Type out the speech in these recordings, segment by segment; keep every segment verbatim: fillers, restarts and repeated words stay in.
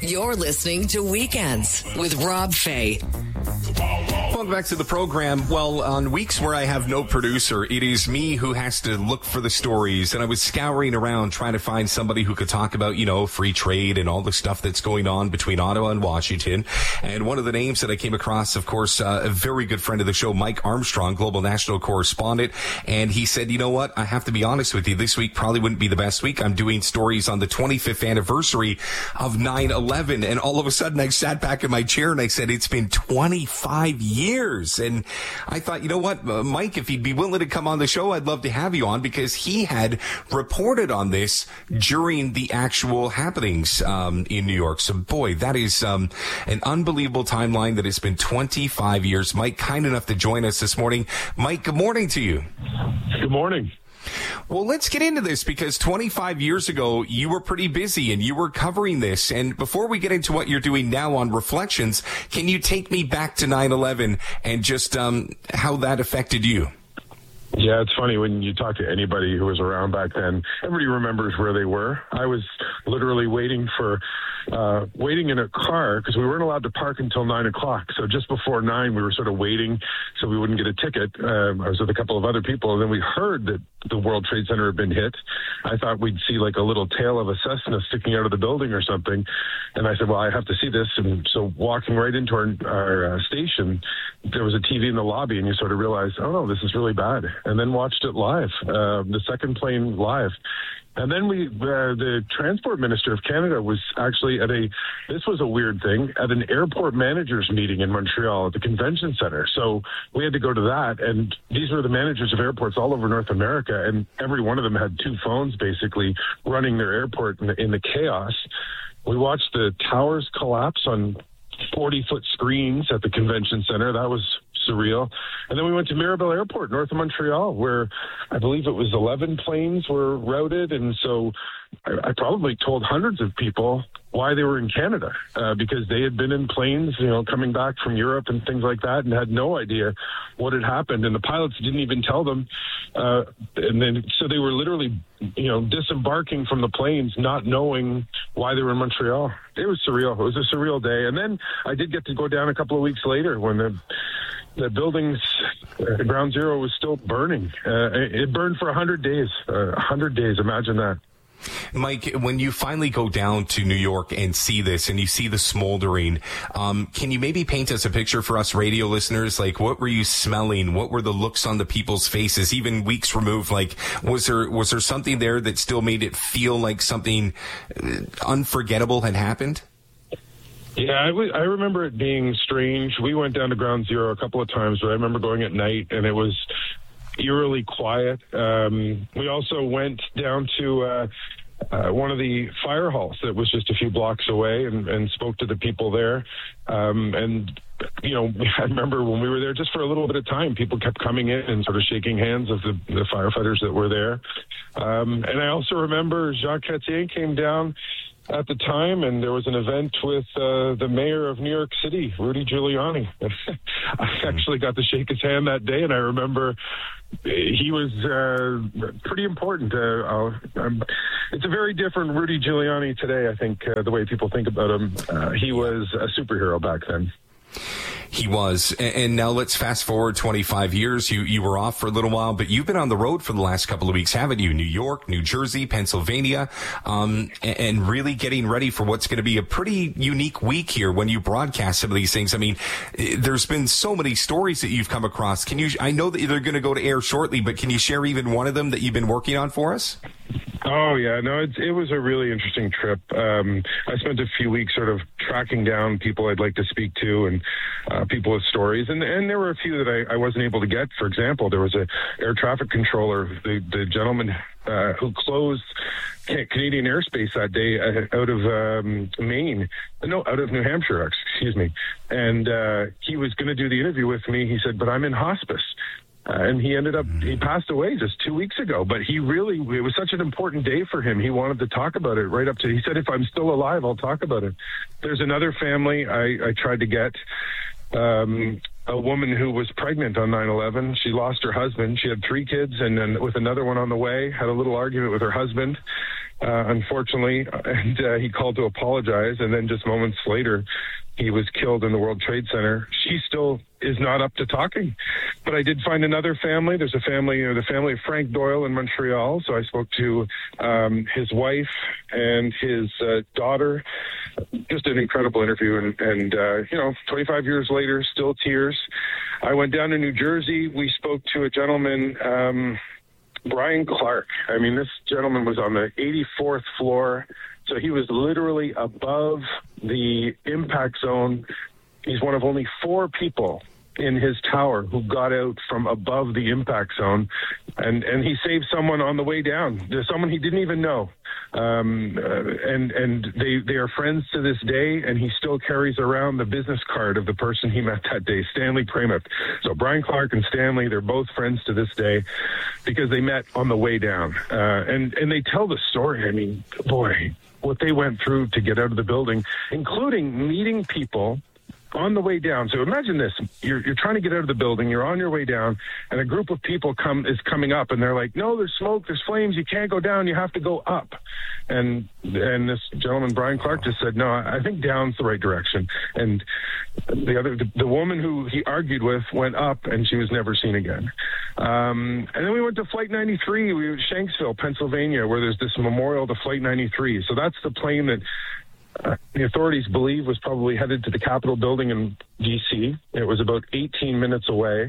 You're listening to Weekends with Rob Fay. Welcome back to the program. Well, on weeks where I have no producer, it is me who has to look for the stories. And I was scouring around trying to find somebody who could talk about, you know, free trade and all the stuff that's going on between Ottawa and Washington. And one of the names that I came across, of course, uh, a very good friend of the show, Mike Armstrong, global national correspondent. And he said, you know what? I have to be honest with you. This week probably wouldn't be the best week. I'm doing stories on the twenty-fifth anniversary of nine eleven. And all of a sudden I sat back in my chair and I said, it's been twenty-five years. Years. And I thought, you know what, uh, Mike, if you'd be willing to come on the show, I'd love to have you on, because he had reported on this during the actual happenings um, in New York. So, boy, that is um, an unbelievable timeline that has been twenty-five years. Mike, kind enough to join us this morning. Mike, good morning to you. Good morning. Well, let's get into this, because twenty-five years ago, you were pretty busy and you were covering this. And before we get into what you're doing now on Reflections, can you take me back to nine eleven and just um, how that affected you? Yeah, it's funny when you talk to anybody who was around back then, everybody remembers where they were. I was literally waiting for, uh, waiting in a car, because we weren't allowed to park until nine o'clock. So just before nine, we were sort of waiting so we wouldn't get a ticket. Um, I was with a couple of other people, and then we heard that the World Trade Center had been hit. I thought we'd see like a little tail of a Cessna sticking out of the building or something. And I said, well, I have to see this. And so walking right into our, our uh, station, there was a T V in the lobby, and you sort of realize, oh, no, this is really bad. And then watched it live, uh, the second plane live. And then we, uh, the transport minister of Canada was actually at a, this was a weird thing, at an airport managers meeting in Montreal at the convention center. So we had to go to that. And these were the managers of airports all over North America. And every one of them had two phones basically running their airport in the, in the chaos. We watched the towers collapse on forty foot screens at the convention center. That was surreal. And then we went to Mirabel Airport, north of Montreal, where I believe it was eleven planes were routed. And so I, I probably told hundreds of people why they were in Canada, uh, because they had been in planes, you know, coming back from Europe and things like that, and had no idea what had happened. And the pilots didn't even tell them. Uh, and then, so they were literally, you know, disembarking from the planes, not knowing why they were in Montreal. It was surreal. It was a surreal day. And then I did get to go down a couple of weeks later when the the buildings, uh, Ground Zero was still burning. Uh, it, it burned for one hundred days. Uh, one hundred days, imagine that. Mike, when you finally go down to New York and see this and you see the smoldering, um, can you maybe paint us a picture for us radio listeners? Like, what were you smelling? What were the looks on the people's faces, even weeks removed? Like, was there, was there something there that still made it feel like something unforgettable had happened? Yeah, I, w- I remember it being strange. We went down to Ground Zero a couple of times, but I remember going at night, and it was eerily quiet. Um, we also went down to uh, uh, one of the fire halls that was just a few blocks away, and, and spoke to the people there. Um, and, you know, I remember when we were there just for a little bit of time, people kept coming in and sort of shaking hands of the, the firefighters that were there. Um, and I also remember Jacques Chrétien came down at the time, and there was an event with uh, the mayor of New York City, Rudy Giuliani. I actually got to shake his hand that day, and I remember he was uh, pretty important. Uh, um, it's a very different Rudy Giuliani today, I think, uh, the way people think about him. Uh, he was a superhero back then. He was. And now let's fast forward twenty-five years. You you were off for a little while, but you've been on the road for the last couple of weeks, haven't you? New York, New Jersey, Pennsylvania, um, and really getting ready for what's going to be a pretty unique week here when you broadcast some of these things. I mean, there's been so many stories that you've come across. Can you, I know that they're going to go to air shortly, but can you share even one of them that you've been working on for us? Oh, yeah. No, it, it was a really interesting trip. Um, I spent a few weeks sort of tracking down people I'd like to speak to and uh, people with stories. And, and there were a few that I, I wasn't able to get. For example, there was a air traffic controller, the, the gentleman uh, who closed Canadian airspace that day out of um, Maine. No, out of New Hampshire, excuse me. And uh, he was going to do the interview with me. He said, but I'm in hospice. Uh, and he ended up, he passed away just two weeks ago, but he really, it was such an important day for him. He wanted to talk about it right up to, he said, if I'm still alive, I'll talk about it. There's another family I, I tried to get, um, a woman who was pregnant on nine eleven. She lost her husband. She had three kids, and then with another one on the way, had a little argument with her husband. uh, unfortunately, and uh, he called to apologize. And then just moments later, he was killed in the World Trade Center. She still is not up to talking. But I did find another family. There's a family, you know, the family of Frank Doyle in Montreal. So I spoke to um, his wife and his uh, daughter. Just an incredible interview. And, and uh, you know, twenty-five years later, still tears. I went down to New Jersey. We spoke to a gentleman, um, Brian Clark. I mean, this gentleman was on the eighty-fourth floor. So he was literally above the impact zone. He's one of only four people in his tower who got out from above the impact zone, and and he saved someone on the way down. There's someone he didn't even know, um, uh, and and they they are friends to this day. And he still carries around the business card of the person he met that day, Stanley Pramath. So Brian Clark and Stanley, they're both friends to this day because they met on the way down, uh, and and they tell the story. I mean, boy, what they went through to get out of the building, including meeting people on the way down. So imagine this, you're you're trying to get out of the building, you're on your way down, and a group of people come is coming up, and they're like, no, there's smoke, there's flames, you can't go down, you have to go up. And and this gentleman, Brian Clark, just said, no, I think down's the right direction. And the other, the, the woman who he argued with went up, and she was never seen again. Um, and then we went to Flight ninety-three, we were at Shanksville, Pennsylvania, where there's this memorial to Flight ninety-three. So that's the plane that Uh, the authorities believe was probably headed to the Capitol building in D C. It was about eighteen minutes away.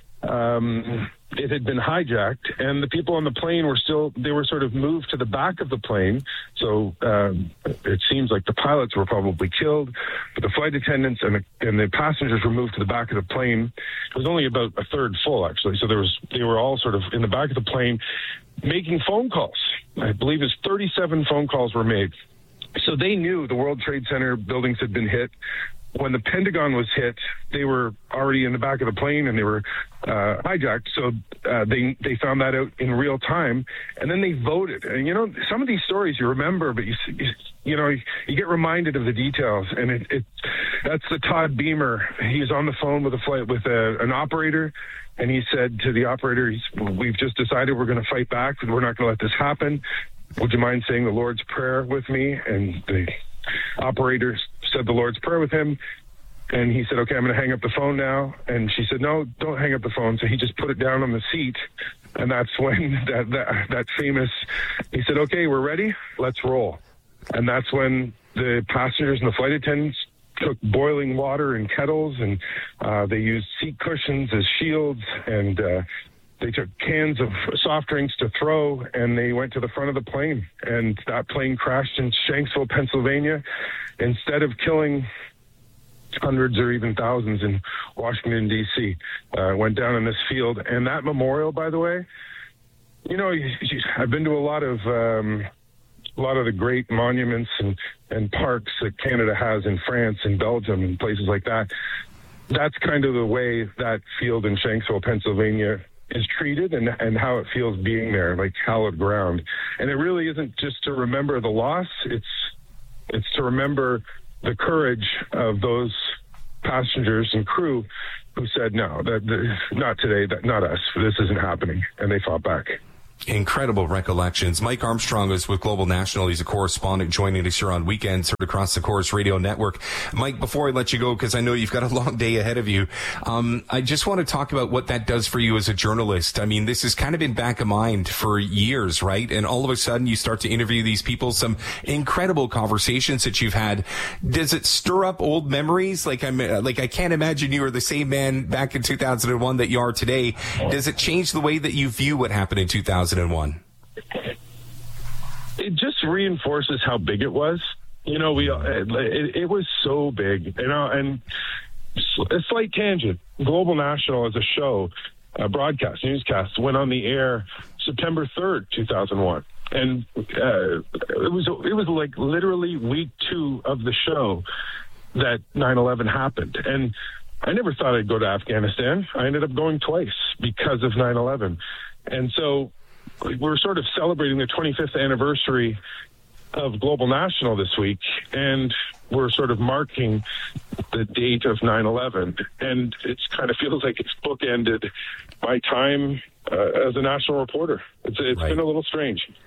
Um, it had been hijacked, and the people on the plane were still, they were sort of moved to the back of the plane. So um, it seems like the pilots were probably killed, but the flight attendants and the, and the passengers were moved to the back of the plane. It was only about a third full, actually. So there was, they were all sort of in the back of the plane making phone calls. I believe it's thirty-seven phone calls were made. So they knew the World Trade Center buildings had been hit. When the Pentagon was hit, they were already in the back of the plane and they were uh, hijacked. So uh, they they found that out in real time, and then they voted. And you know, some of these stories you remember, but you you know you get reminded of the details. And it, it that's the Todd Beamer. He was on the phone with a flight with a, an operator. And he said to the operator, he's, we've just decided we're going to fight back. We're not going to let this happen. Would you mind saying the Lord's Prayer with me? And the operator said the Lord's Prayer with him. And he said, okay, I'm going to hang up the phone now. And she said, no, don't hang up the phone. So he just put it down on the seat. And that's when that, that, that famous, he said, okay, we're ready. Let's roll. And that's when the passengers and the flight attendants took boiling water in kettles, and uh, they used seat cushions as shields, and uh, they took cans of soft drinks to throw, and they went to the front of the plane. And that plane crashed in Shanksville, Pennsylvania. Instead of killing hundreds or even thousands in Washington, D C, uh, went down in this field. And that memorial, by the way, you know, I've been to a lot of um, a lot of the great monuments and, and parks that Canada has in France and Belgium and places like that. That's kind of the way that field in Shanksville, Pennsylvania is treated, and, and how it feels being there, like hallowed ground. And it really isn't just to remember the loss, it's it's to remember the courage of those passengers and crew who said, no, that, that, not today, that, not us, this isn't happening, and they fought back. Incredible recollections. Mike Armstrong is with Global National. He's a correspondent joining us here on weekends heard across the Corus Radio Network. Mike, before I let you go, because I know you've got a long day ahead of you, um, I just want to talk about what that does for you as a journalist. I mean, this has kind of been back of mind for years, right? And all of a sudden you start to interview these people, some incredible conversations that you've had. Does it stir up old memories? Like I'm, like I can't imagine you were the same man back in two thousand one that you are today. Does it change the way that you view what happened in two thousand one? It just reinforces how big it was. You know, we it, it was so big. You know, and a slight tangent. Global National as a show, a broadcast, newscast, went on the air September third, two thousand one. And uh, it was it was like literally week two of the show that nine eleven happened. And I never thought I'd go to Afghanistan. I ended up going twice because of nine eleven. And so we're sort of celebrating the twenty-fifth anniversary of Global National this week, and we're sort of marking the date of nine eleven. And it kind of feels like it's bookended my time uh, as a national reporter. It's, it's right. been a little strange.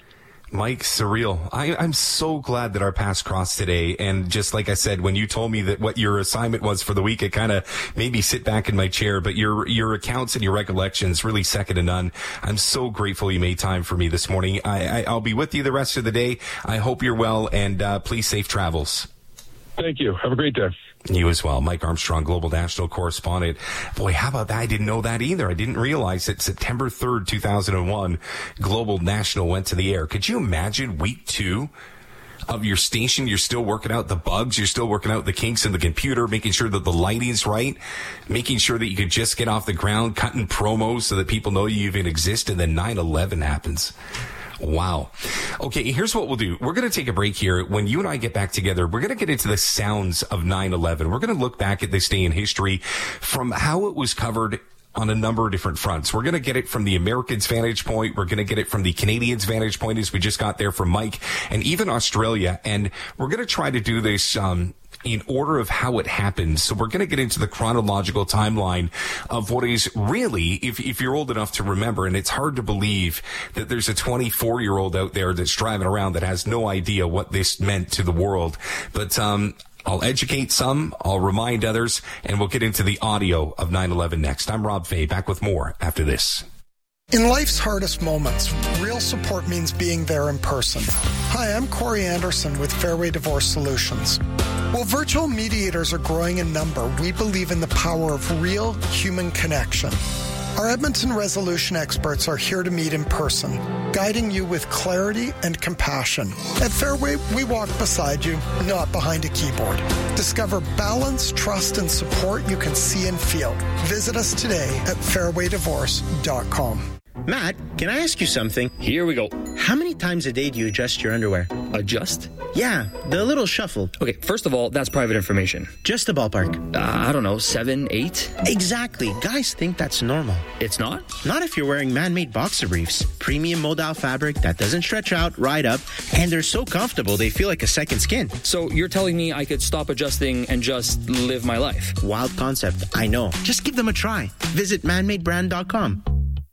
Mike, surreal. I, I'm so glad that our paths crossed today. And just like I said, when you told me that what your assignment was for the week, it kind of made me sit back in my chair. But your your accounts and your recollections, really second to none. I'm so grateful you made time for me this morning. I, I, I'll be with you the rest of the day. I hope you're well, and uh, please safe travels. Thank you. Have a great day. You as well. Mike Armstrong, Global National Correspondent. Boy, how about that? I didn't know that either. I didn't realize that September third, two thousand one, Global National went to the air. Could you imagine week two of your station? You're still working out the bugs. You're still working out the kinks in the computer, making sure that the lighting's right, making sure that you could just get off the ground, cutting promos so that people know you even exist, and then nine eleven happens. Wow. Okay, here's what we'll do. We're going to take a break here. When you and I get back together, we're going to get into the sounds of nine eleven. We're going to look back at this day in history from how it was covered on a number of different fronts. We're going to get it from the Americans' vantage point. We're going to get it from the Canadians' vantage point, as we just got there from Mike, and even Australia. And we're going to try to do this um in order of how it happened. So we're going to get into the chronological timeline of what is really, if if you're old enough to remember, and it's hard to believe that there's a twenty-four-year-old out there that's driving around that has no idea what this meant to the world. But um I'll educate some, I'll remind others, and we'll get into the audio of nine eleven next. I'm Rob Fay, back with more after this. In life's hardest moments, real support means being there in person. Hi, I'm Corey Anderson with Fairway Divorce Solutions. While virtual mediators are growing in number, we believe in the power of real human connection. Our Edmonton resolution experts are here to meet in person, guiding you with clarity and compassion. At Fairway, we walk beside you, not behind a keyboard. Discover balance, trust, and support you can see and feel. Visit us today at fairway divorce dot com. Matt, can I ask you something? Here we go. How many times a day do you adjust your underwear? Adjust? Yeah, the little shuffle. Okay, first of all, that's private information. Just a ballpark. Uh, I don't know, seven, eight? Exactly. Guys think that's normal. It's not? Not if you're wearing man-made boxer briefs. Premium modal fabric that doesn't stretch out, right up, and they're so comfortable they feel like a second skin. So you're telling me I could stop adjusting and just live my life? Wild concept, I know. Just give them a try. Visit man made brand dot com.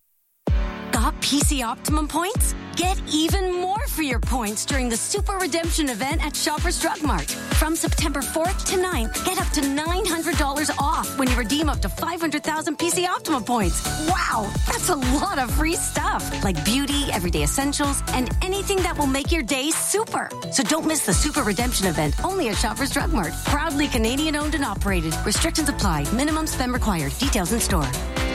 Got P C Optimum points? Get even more for your points during the Super Redemption event at Shoppers Drug Mart. From September fourth to ninth, get up to nine hundred dollars off when you redeem up to five hundred thousand P C Optimum points. Wow, that's a lot of free stuff, like beauty, everyday essentials, and anything that will make your day super. So don't miss the Super Redemption event, only at Shoppers Drug Mart. Proudly Canadian owned and operated. Restrictions apply. Minimum spend required. Details in store.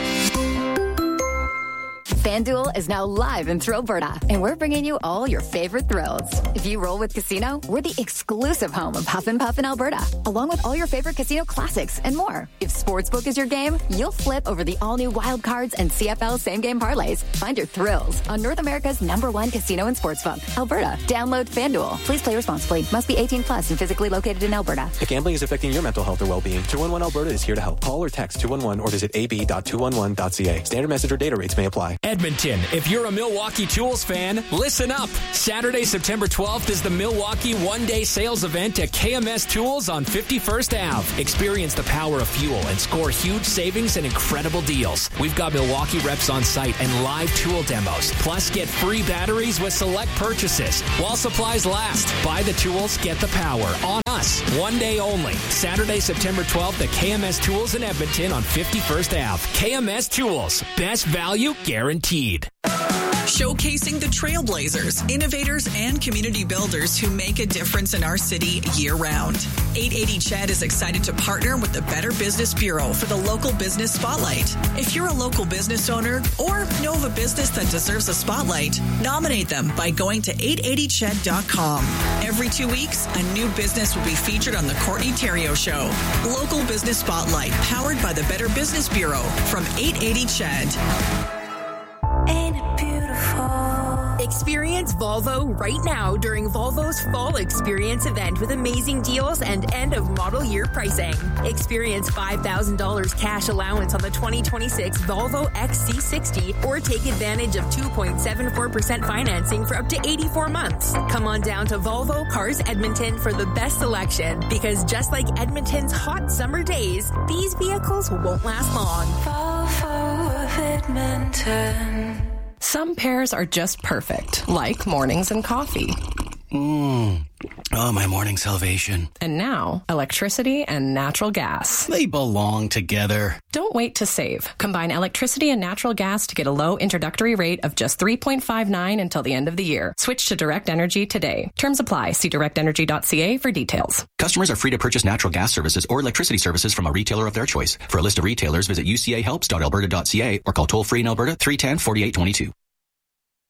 FanDuel is now live in Alberta, and we're bringing you all your favorite thrills. If you roll with Casino, we're the exclusive home of Huff and Puff in Alberta, along with all your favorite casino classics and more. If Sportsbook is your game, you'll flip over the all-new Wild Cards and C F L same-game parlays. Find your thrills on North America's number one casino and sportsbook, Alberta. Download FanDuel. Please play responsibly. Must be eighteen plus and physically located in Alberta. If gambling is affecting your mental health or well-being, two one one Alberta is here to help. Call or text two one one or visit a b dot two one one dot c a. Standard message or data rates may apply. Edmonton, if you're a Milwaukee Tools fan, listen up. Saturday, September twelfth is the Milwaukee one-day sales event at K M S Tools on fifty-first Avenue. Experience the power of fuel and score huge savings and incredible deals. We've got Milwaukee reps on site and live tool demos. Plus, get free batteries with select purchases. While supplies last, buy the tools, get the power. On us, one day only. Saturday, September twelfth at K M S Tools in Edmonton on fifty-first Avenue. K M S Tools. Best value guaranteed. Showcasing the trailblazers, innovators, and community builders who make a difference in our city year-round. eight eighty C H E D is excited to partner with the Better Business Bureau for the Local Business Spotlight. If you're a local business owner or know of a business that deserves a spotlight, nominate them by going to eight eighty C H E D dot com. Every two weeks, a new business will be featured on the Courtney Theriault Show. Local Business Spotlight, powered by the Better Business Bureau from eight eighty C H E D. Ain't it beautiful? Experience Volvo right now during Volvo's Fall Experience event with amazing deals and end-of-model year pricing. Experience five thousand dollars cash allowance on the twenty twenty-six Volvo X C sixty or take advantage of two point seven four percent financing for up to eighty-four months. Come on down to Volvo Cars Edmonton for the best selection, because just like Edmonton's hot summer days, these vehicles won't last long. Volvo of Edmonton. Some pairs are just perfect, like mornings and coffee. Mmm. Oh, my morning salvation. And now, electricity and natural gas. They belong together. Don't wait to save. Combine electricity and natural gas to get a low introductory rate of just three point five nine until the end of the year. Switch to Direct Energy today. Terms apply. See direct energy dot c a for details. Customers are free to purchase natural gas services or electricity services from a retailer of their choice. For a list of retailers, visit u c a helps dot alberta dot c a or call toll-free in Alberta three one zero, four eight two two.